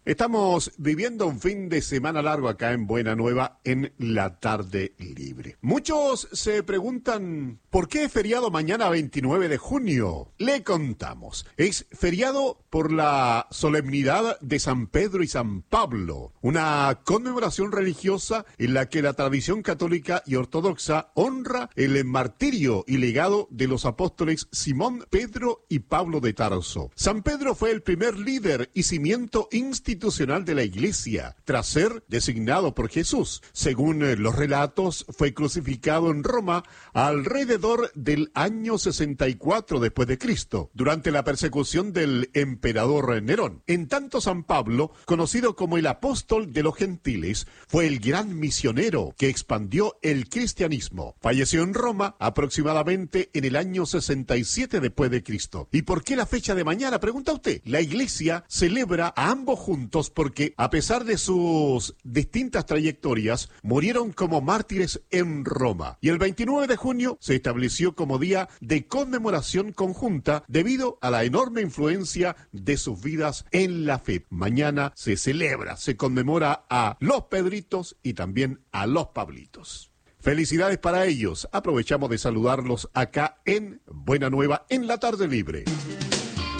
Estamos viviendo un fin de semana largo acá en Buena Nueva en la tarde libre. Muchos se preguntan, ¿por qué es feriado mañana 29 de junio? Le contamos. Es feriado por la solemnidad de San Pedro y San Pablo, una conmemoración religiosa en la que la tradición católica y ortodoxa honra el martirio y legado de los apóstoles Simón, Pedro y Pablo de Tarso. San Pedro fue el primer líder y cimiento institucional de la Iglesia, tras ser designado por Jesús. Según los relatos, fue crucificado en Roma alrededor del año 64 después de Cristo, durante la persecución del emperador Nerón. En tanto, San Pablo, conocido como el apóstol de los gentiles, fue el gran misionero que expandió el cristianismo. Falleció en Roma aproximadamente en el año 67 después de Cristo. ¿Y por qué la fecha de mañana? Pregunta usted. La Iglesia celebra a ambos juntos porque, a pesar de sus distintas trayectorias, murieron como mártires en Roma. Y el 29 de junio se estableció como día de conmemoración conjunta debido a la enorme influencia de sus vidas en la fe. Mañana se celebra, se conmemora a los Pedritos y también a los Pablitos. Felicidades para ellos. Aprovechamos de saludarlos acá en Buena Nueva en la tarde libre.